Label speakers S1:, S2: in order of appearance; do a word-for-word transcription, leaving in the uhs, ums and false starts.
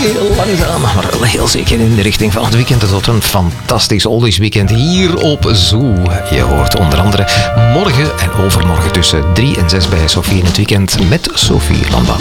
S1: heel langzaam, maar wel heel zeker in de richting van het weekend. Tot een fantastisch oldies weekend hier op Zoo. Je hoort onder andere morgen en overmorgen tussen drie en zes bij Sophie in het weekend met Sophie Lambach.